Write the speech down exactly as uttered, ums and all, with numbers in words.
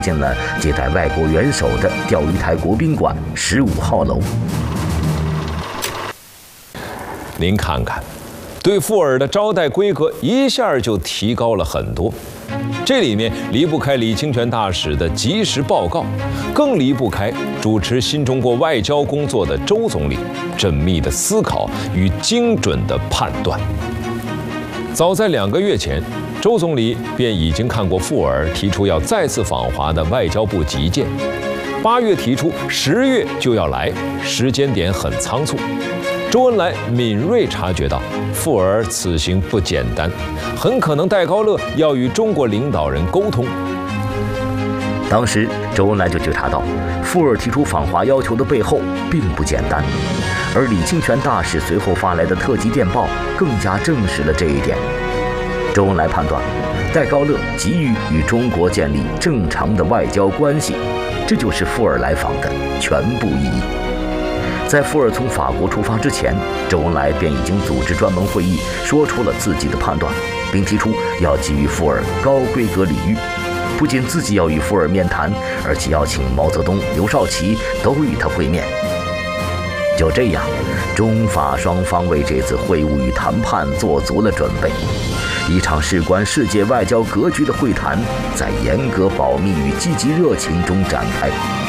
进了接待外国元首的钓鱼台国宾馆十五号楼。 您看看，对富尔的招待规格一下就提高了很多。这里面离不开李清泉大使的及时报告，更离不开主持新中国外交工作的周总理缜密的思考与精准的判断。早在两个月前，周总理便已经看过富尔提出要再次访华的外交部急件，八月提出，十月就要来，时间点很仓促。周恩来敏锐察觉到，富尔此行不简单，很可能戴高乐要与中国领导人沟通。 当时，周恩来就觉察到，富尔提出访华要求的背后并不简单，而李清泉大使随后发来的特急电报更加证实了这一点。周恩来判断，戴高乐急于与中国建立正常的外交关系，这就是富尔来访的全部意义。在富尔从法国出发之前，周恩来便已经组织专门会议，说出了自己的判断，并提出要给予富尔高规格礼遇，不仅自己要与富尔面谈，而且要请毛泽东、刘少奇都与他会面。就这样，中法双方为这次会晤与谈判做足了准备。一场事关世界外交格局的会谈，在严格保密与积极热情中展开。